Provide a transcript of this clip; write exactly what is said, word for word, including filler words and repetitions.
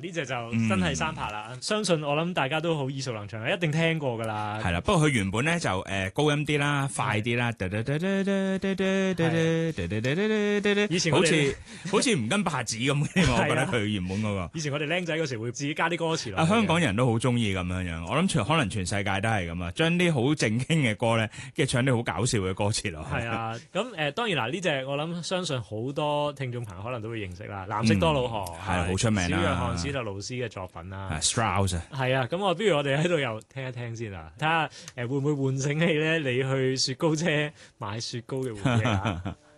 呢隻就真係三拍啦。嗯、相信我諗大家都好耳熟能詳，一定聽過㗎啦。 係啦，不過佢原本咧就誒高音啲啦，快啲啦，以前好似好似唔跟拍子咁嘅，我覺得佢原本嗰個。 以前我哋僆仔嗰時會自己加啲歌詞落。 啊，香港人都好中意咁樣樣，我諗全可能全世界都係咁啊，將啲好正經嘅歌咧，跟住唱啲好搞笑嘅歌詞落去。 係啊，咁誒、呃、當然嗱，呢隻我諗相信好多聽眾朋友可能都會認識啦，《藍色多瑙河》 係好出名啦， 小約翰史特勞斯嘅作品啦。 Strauss 啊， 係啊，咁我不如我哋喺度又聽一聽先啊，睇下誒會唔會喚醒起咧你去雪糕車買雪糕嘅回憶啊！